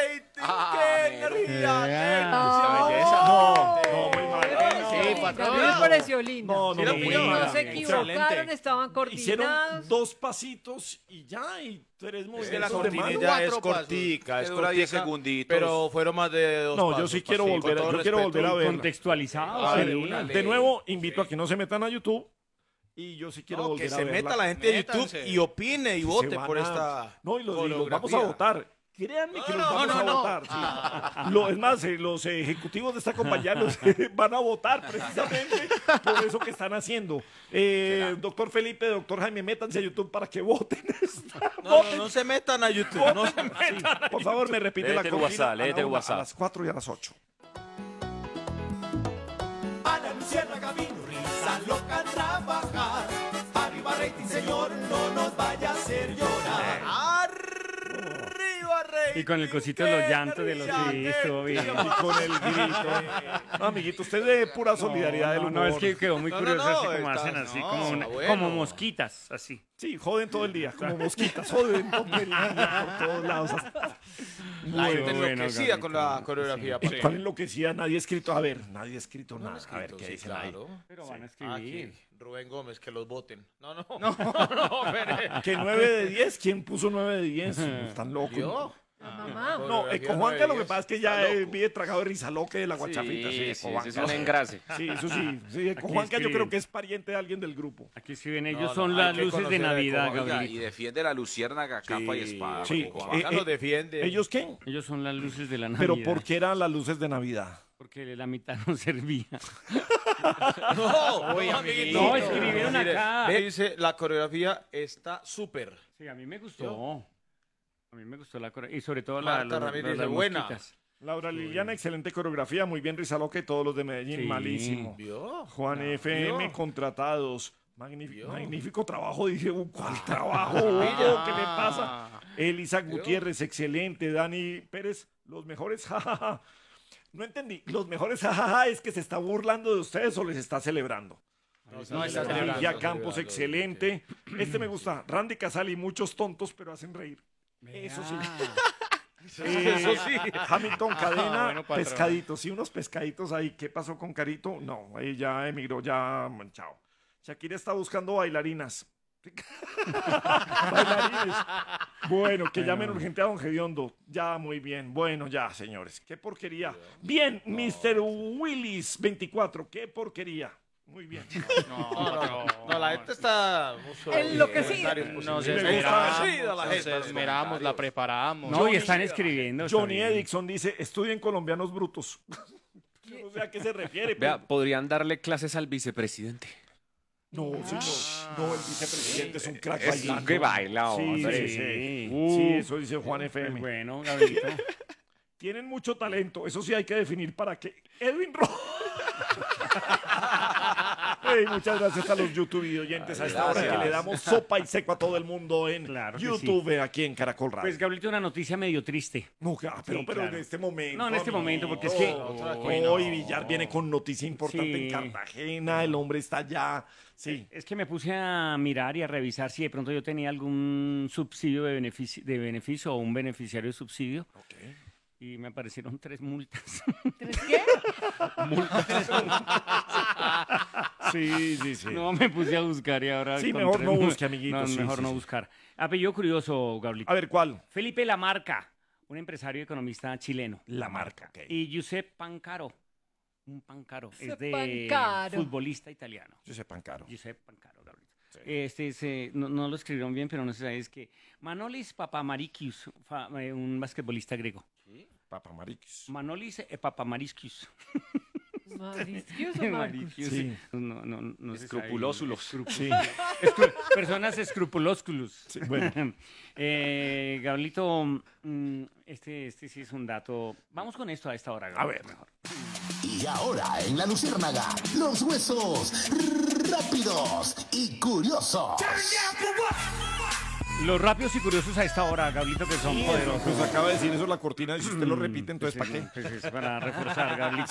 ¡Qué energía! Ah. ¡Qué belleza! No, muy mal. Sí, patrón. Me pareció linda. No, Sí, la muy opinión. mala. No se equivocaron, Excelente. estaban Hicieron coordinados. 2 pasitos y ya, y 3 Es que la movimientos de cortina mano. ya es Cuatro pasos. cortica, es Que dura 10 cortica, segunditos. pero fueron más de 2 No, pasos. yo sí quiero Pasito, volver, con todo yo quiero respeto. volver a ver. Contextualizado. Ah, sí. de una De ley. nuevo, invito a que no se metan a YouTube y yo sí quiero No, volver que a se verla. meta la gente de YouTube Métanse. y opine y Se vote van por a- esta No, y los vamos a coreografía. votar. Créanme que No, los no, vamos no, a no. votar. Sí. Es más, los ejecutivos de esta compañía los van a votar precisamente por eso que están haciendo. Doctor Felipe, doctor Jaime, métanse a YouTube para que voten. No se metan a YouTube. No se metan. Sí, por favor, me repite la Léete el cortina WhatsApp, a la léete el 1, WhatsApp. a las 4 y a las 8. A la luciérnaga vino risa loca a trabajar. Arriba rating, señor, no nos vaya a hacer llorar. Arriba, rey. Y con el cosito de los llantos de los sí, estuvo bien. Y con el grito. No, amiguito, usted es de pura solidaridad del No, humor. no, es que quedó muy No, curioso no, así como está- hacen así, no, como, bueno. como mosquitas, así. Sí, joden todo el día, como mosquitas, joden tonterías por todos lados. La gente Bueno, enloquecida Gabito. con la coreografía. ¿Y cuál enloquecía? Nadie ha escrito. A ver, nadie ha escrito nada. A ver, ¿qué Sí, dicen ahí? claro. Pero van a Aquí, escribir. Rubén Gómez, que los voten. No, Que 9 de 10, ¿quién puso 9 de 10? Están locos. ¿Yo? La mamá. No, con Juanca lo que pasa es que ya vive tragado de risa loca de la guachafita. Sí, Sí, con sí, eso Juanca. es un engrase. Sí, eso sí. Sí, con Aquí Juanca yo escriben. creo que es pariente de alguien del grupo. Aquí escriben No, ellos, no, son hay las que luces de conocer a Navidad, Oiga, Oiga, Gabriel. y defiende la luciérnaga capa y espada. Sí, como Juanca nos defiende. ¿Ellos qué? Ellos son las luces de la Navidad. Pero ¿por qué eran las luces de Navidad? Porque la mitad no servía. No, Oye, amiguito. No, escribieron Mire, acá. ve, dice, la coreografía está súper. Sí, a mí me gustó. A mí me gustó la coreografía. Y sobre todo la, Marta Ramírez las dice, buena. mosquitas. Laura Liliana, excelente coreografía, muy bien risa loca y todos los de Medellín, Sí. malísimo. ¿Vio? Juan FM, ¿Vio? contratados. Magnífico, ¿Vio? magnífico trabajo, dije, ¿cuál trabajo? Hugo? ¿Qué le pasa? Elisa Gutiérrez, excelente. Dani Pérez, los mejores, jajaja. No entendí, los mejores, jajaja, es que se está burlando de ustedes o les está celebrando. No, está Ya celebrando, Campos, celebrando. excelente. Este me gusta, Randy Casali, muchos tontos, pero hacen reír. Eso sí. Eso sí. Hamilton Cadena, bueno, patrón. pescaditos, sí, unos pescaditos ahí. ¿Qué pasó con Carito? No, ahí ya emigró, ya, chao. Shakira está buscando bailarinas. Bailarines. Bueno, que llamen urgente a Don Gediondo. Ya, muy bien. Bueno, ya, señores. Qué porquería. Bien, Mr. Willis 24. Qué porquería. Muy bien. No, la gente está mucho Enloquecida. Nos Sí, me esmeramos, gusta. La gente, nos esmeramos, la preparamos. No, y están escribiendo. está Johnny bien. Edison dice, estudien colombianos brutos. Yo no sé a qué se refiere. Vea, pero- podrían darle clases al vicepresidente. No, señor. No, el vicepresidente es un crack Es bailando. un que baila, Sí, hombre. sí, sí. Uh. Sí, eso dice Juan FM. Bueno, Gabrielito. Tienen mucho talento, eso sí hay que definir para qué. Edwin Rojo. Hey, muchas gracias a los YouTube y oyentes a esta hora que Gracias. le damos sopa y seco a todo el mundo en Claro que YouTube, aquí en Caracol Radio. Pues, Gabrielito, una noticia medio triste. No, pero Sí, claro. en este momento. No, en este amigo. momento, porque es que- Hoy Villar viene con noticia importante Sí. en Cartagena, el hombre está allá. Sí. Es que me puse a mirar y a revisar si de pronto yo tenía algún subsidio de beneficio o un beneficiario de subsidio. Y me aparecieron 3 multas. ¿Tres qué? Sí, sí, sí. No, me puse a buscar y ahora... Sí, con mejor 3 no mul- busque, amiguito, No, sí, mejor sí, no sí. buscar. Apellido curioso, Gabrielito. A ver, ¿cuál? Felipe Lamarca, un empresario y economista chileno. La marca. ok. Y Giuseppe Pancaro, un Pancaro, es Giuseppe de Pancaro. futbolista italiano. Yo sé Pancaro. Giuseppe Pancaro, Gabrielito. No lo escribieron bien, pero no sé, es que Manolis Papamarikius, un basquetbolista griego. Papamariquis. Manolis Papamarikius. Marisquios o Marcos. Marikius. Sí. No se sabe. Escrupulósulos. Sí. Personas escrupulósculos. Sí, bueno. Gabrielito, este sí es un dato. Vamos con esto a esta hora, Gabrielito, ver. mejor. Y ahora en la luciérnaga, los huesos rápidos y curiosos. Los rápidos y curiosos a esta hora, Gabrielito, que son poderosos. Pues acaba de decir eso la cortina y si usted lo repite, entonces ¿para qué? Pues es para reforzar, Gabrielito.